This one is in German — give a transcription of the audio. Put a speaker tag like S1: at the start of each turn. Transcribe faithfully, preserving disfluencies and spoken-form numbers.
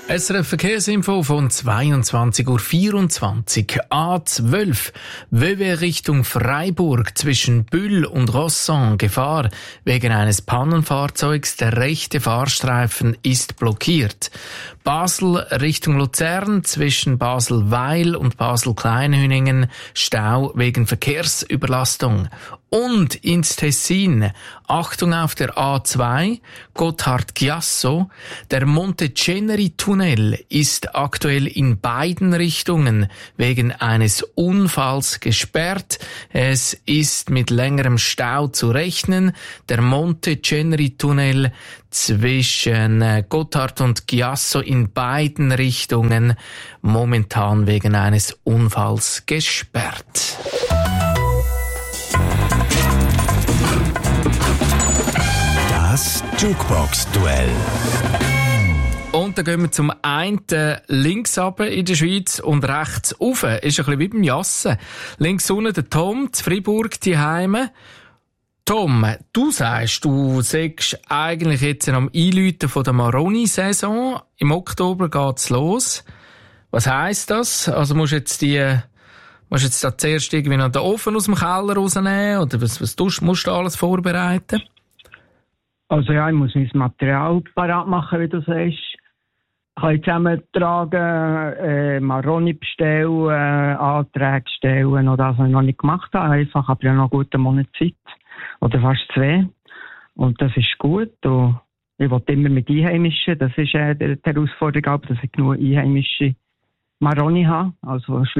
S1: S R F Verkehrsinfo von zweiundzwanzig Uhr vierundzwanzig. A zwölf, Vevey Richtung Freiburg zwischen Bühl und Rosson. Gefahr wegen eines Pannenfahrzeugs. Der rechte Fahrstreifen ist blockiert. Basel Richtung Luzern zwischen Basel-Weil und Basel-Kleinhüningen. Stau wegen Verkehrsüberlastung. Und ins Tessin, Achtung auf der A zwei, Gotthard-Chiasso. Der Monte-Ceneri-Tunnel ist aktuell in beiden Richtungen wegen eines Unfalls gesperrt. Es ist mit längerem Stau zu rechnen. Der Monte-Ceneri-Tunnel zwischen Gotthard und Chiasso in beiden Richtungen momentan wegen eines Unfalls gesperrt.
S2: Das Jukebox-Duell.
S1: Und dann gehen wir zum einen links runter in der Schweiz und rechts rauf. Ist ein bisschen wie beim Jassen. Links unten der Tom, zu Freiburg, die Heime. Tom, du sagst, du sagst eigentlich jetzt am Einläuten von der Maroni-Saison. Im Oktober geht's los. Was heisst das? Also musst du jetzt die, musst jetzt da zuerst irgendwie noch den Ofen aus dem Keller rausnehmen? Oder was, was tust, musst du alles vorbereiten?
S3: Also ja, ich muss mein Material parat machen, wie du sagst. Ich kann zusammentragen, äh, Maroni bestellen, äh, Anträge stellen und das, was ich noch nicht gemacht habe. Einfach, aber ja noch einen guten Monat Zeit. Oder fast zwei. Und das ist gut. Und ich will immer mit Einheimischen. Das ist äh, die Herausforderung, dass ich genug einheimische Maroni habe. Also